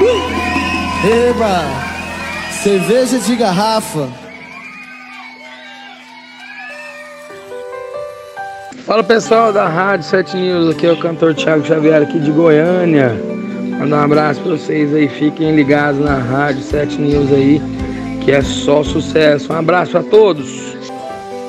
Eba! Cerveja de garrafa. Fala pessoal da Rádio 7 News, aqui é o cantor Thiago Xavier aqui de Goiânia. Manda um abraço pra vocês aí, fiquem ligados na Rádio 7 News aí, que é só sucesso. Um abraço a todos.